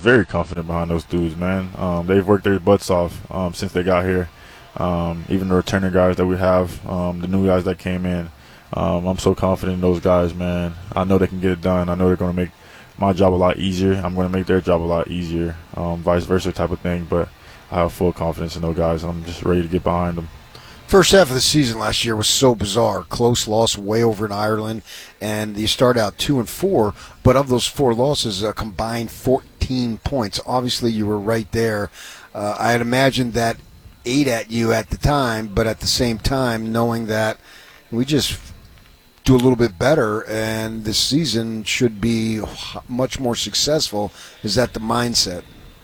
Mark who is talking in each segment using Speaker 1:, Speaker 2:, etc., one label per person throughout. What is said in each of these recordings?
Speaker 1: very confident behind those dudes, man. They've worked their butts off since they got here. Even the returning guys that we have, the new guys that came in. I'm so confident in those guys, man. I know they can get it done. I know they're going to make my job a lot easier. I'm going to make their job a lot easier, vice versa type of thing. But I have full confidence in those guys. I'm just ready to get behind them.
Speaker 2: First half of the season last year was so bizarre. Close loss way over in Ireland, and you start out 2-4, but of those 4 losses, a combined 14 points. Obviously, you were right there. I had imagined that ate at you at the time, but at the same time, knowing that we just do a little bit better and this season should be much more successful. Is that the mindset?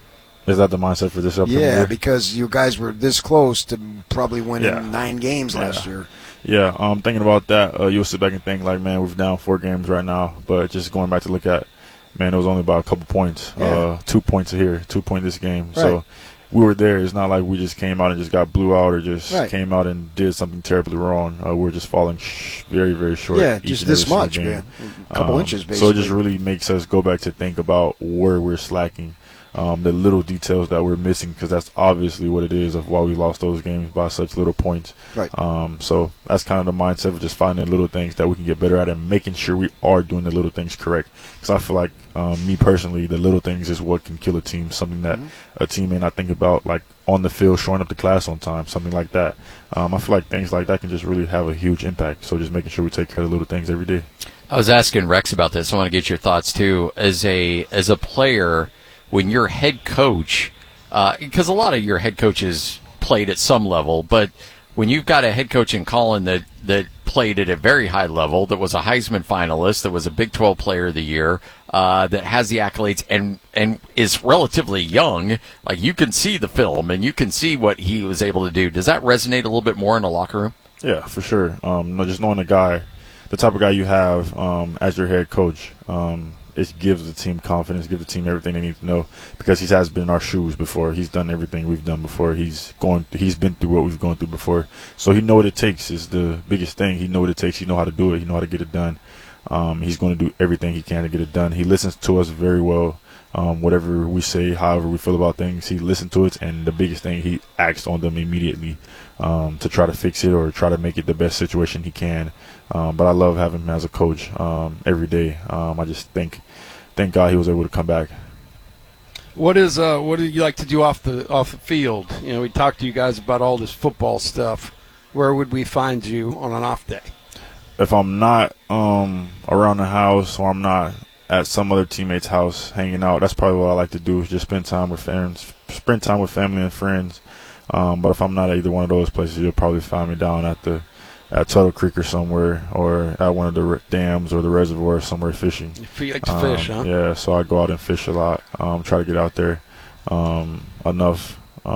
Speaker 1: Is that the mindset for this upcoming year?
Speaker 2: Yeah, because you guys were this close to probably winning 9 games last year.
Speaker 1: Yeah, thinking about that, you'll sit back and think, like, man, we're down 4 games right now. But just going back to look at, man, it was only about a couple points. 2 points here, 2 points this game. Right. So we were there. It's not like we just came out and just got blew out or just came out and did something terribly wrong. We're just falling very, very short.
Speaker 2: Yeah, just this much, man. A couple inches, basically.
Speaker 1: So it just really makes us go back to think about where we're slacking. The little details that we're missing, because that's obviously what it is of why we lost those games by such little points.
Speaker 2: Right.
Speaker 1: So that's kind of the mindset of just finding little things that we can get better at and making sure we are doing the little things correct. Because I feel like, me personally, the little things is what can kill a team. Something that a team may not think about, like on the field, showing up to class on time, something like that. I feel like things like that can just really have a huge impact. So just making sure we take care of the little things every day.
Speaker 3: I was asking Rex about this. I want to get your thoughts too. As a player, when your head coach, because a lot of your head coaches played at some level, but when you've got a head coach in Colin that played at a very high level, that was a Heisman finalist, that was a Big 12 Player of the Year, that has the accolades and is relatively young, like you can see the film and you can see what he was able to do. Does that resonate a little bit more in the locker room?
Speaker 1: Yeah, for sure. Just knowing the type of guy you have as your head coach, it gives the team confidence, gives the team everything they need to know, because he has been in our shoes before. He's done everything we've done before. He's been through what we've gone through before. So he know what it takes is the biggest thing. He know what it takes. He know how to do it. He know how to get it done. He's going to do everything he can to get it done. He listens to us very well. Whatever we say, however we feel about things, he listens to it, and the biggest thing, he acts on them immediately to try to fix it or try to make it the best situation he can. But I love having him as a coach every day. I just thank God he was able to come back.
Speaker 4: What do you like to do off the field? You know, we talked to you guys about all this football stuff. Where would we find you on an off day?
Speaker 1: If I'm not around the house or I'm not at some other teammate's house hanging out, that's probably what I like to do, is just spend time with family and friends. But if I'm not at either one of those places, you'll probably find me down at Tuttle Creek or somewhere, or at one of the dams or the reservoir somewhere fishing.
Speaker 4: You like to fish, huh?
Speaker 1: Yeah, so I go out and fish a lot. Try to get out there enough.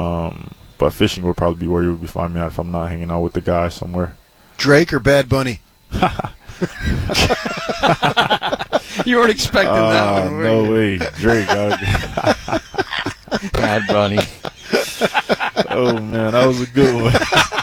Speaker 1: But fishing would probably be where you would find me at if I'm not hanging out with the guys somewhere.
Speaker 2: Drake or Bad Bunny?
Speaker 4: You weren't expecting that one,
Speaker 1: no way. Drake.
Speaker 3: Bad Bunny.
Speaker 1: Oh, man, that was a good one.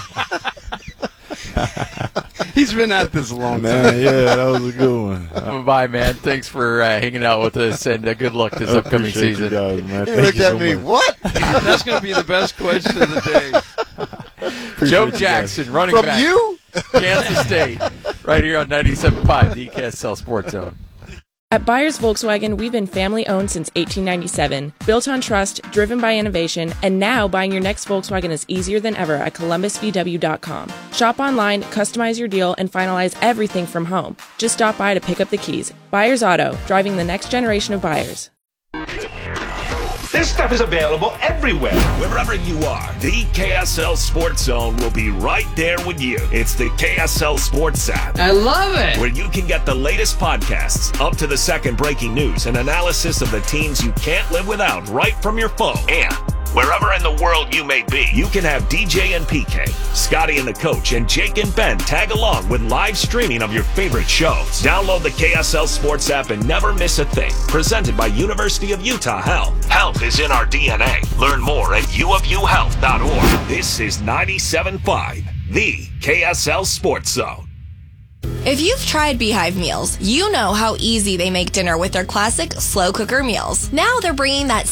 Speaker 4: He's been at this a long
Speaker 1: man,
Speaker 4: time.
Speaker 1: Yeah, that was a good one.
Speaker 3: Bye, man. Thanks for hanging out with us, and good luck this upcoming season.
Speaker 1: You guys, man.
Speaker 2: You looked at me, what?
Speaker 4: That's going to be the best question of the day.
Speaker 3: Joe Jackson, running
Speaker 2: From
Speaker 3: back.
Speaker 2: you?
Speaker 3: Kansas State, right here on 97.5, the KSL Sports Zone.
Speaker 5: At Byers Volkswagen, we've been family-owned since 1897, built on trust, driven by innovation, and now buying your next Volkswagen is easier than ever at ColumbusVW.com. Shop online, customize your deal, and finalize everything from home. Just stop by to pick up the keys. Byers Auto, driving the next generation of buyers.
Speaker 6: This stuff is available everywhere. Wherever you are, the KSL Sports Zone will be right there with you. It's the KSL Sports app.
Speaker 7: I love it.
Speaker 6: Where you can get the latest podcasts, up to the second breaking news, and analysis of the teams you can't live without right from your phone. And wherever in the world you may be, you can have DJ and PK, Scotty and the Coach, and Jake and Ben tag along with live streaming of your favorite shows. Download the KSL Sports app and never miss a thing. Presented by University of Utah Health. Health is in our DNA. Learn more at uofuhealth.org. This is 97.5, the KSL Sports Zone.
Speaker 8: If you've tried Beehive meals, you know how easy they make dinner with their classic slow cooker meals. Now they're bringing that